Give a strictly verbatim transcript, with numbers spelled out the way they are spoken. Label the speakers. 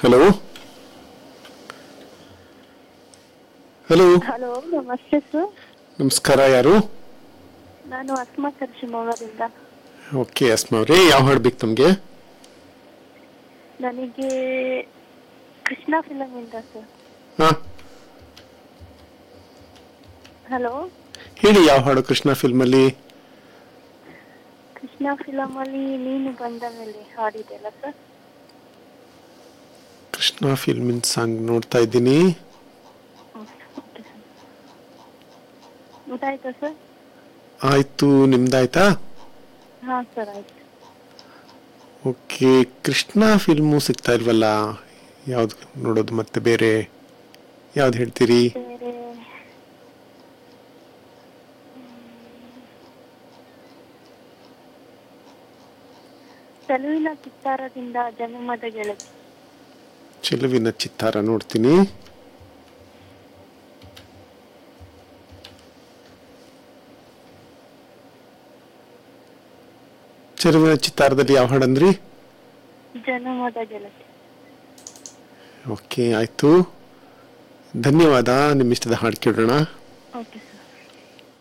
Speaker 1: Hello hello
Speaker 2: hello, ನಮಸ್ತೆ sir.
Speaker 1: ನಮಸ್ಕಾರ. ಯಾರು?
Speaker 2: ನಾನು ಅಸ್ಮಾ ಸರ್, ಶಿವಮೊಗ್ಗದಿಂದ.
Speaker 1: ಓಕೆ ಅಸ್ಮಾ ಅವ್ರಿ, ಯಾವ ಹಾಡು ಬೇಕು ತಮಗೆ?
Speaker 2: ನನಗೆ ಕೃಷ್ಣ ಫಿಲಮ್ ಇಂದ ಸರ್.
Speaker 1: ಹಾ
Speaker 2: ಹಲೋ,
Speaker 1: ಹೇಳಿ, ಯಾವ ಹಾಡು ಕೃಷ್ಣ ಫಿಲ್ಮ್ ಅಲ್ಲಿ?
Speaker 2: ಕೃಷ್ಣ ಫಿಲಮ್ ಅಲ್ಲಿ ನೀನು ಬಂದ ಮೇಲೆ ಹಾಡಿದೆಲ್ಲ ಸರ್.
Speaker 1: ಕೃಷ್ಣ ಫಿಲ್ಮಿನ ಸಾಂಗ್ ನೋಡ್ತಾ ಇದ್ದೀನಿ.
Speaker 2: ಊಟ ಆಯ್ತಾ ಸರ್?
Speaker 1: ಆಯ್ತು, ನಿಮ್ದಾಯ್ತಾ?
Speaker 2: ಹಾ ಸರ್, ಆಯ್ತು.
Speaker 1: ಓಕೆ, ಕೃಷ್ಣ ಫಿಲ್ಮು ಸಿಗ್ತಾ ಇಲ್ವಲ್ಲ, ಯಾವ್ದು ನೋಡೋದು ಮತ್ತೆ? ಬೇರೆ ಯಾವ್ದು ಹೇಳ್ತೀರಿ?
Speaker 2: ಬೇರೆ ಚೆಲುವಿನ ಚಿತ್ತಾರದಿಂದ ಜನ್ಮದ ಗೆಳತಿ.
Speaker 1: ಚೆಲುವಿನ ಚಿತ್ತಾರ ನೋಡ್ತೀನಿ. ಚೆಲುವಿನ ಚಿತ್ತಾರದಲ್ಲಿ ಯಾವ ಹಾಡಂದ್ರಿ?
Speaker 2: ಜನ್ಮದ ಗೆಳತಿ.
Speaker 1: ಓಕೆ, ಆಯ್ತು, ಧನ್ಯವಾದ. ನಿಮ್ಮ ಇಷ್ಟದ ಹಾಡು ಕೇಳೋಣ.
Speaker 2: Okay sir.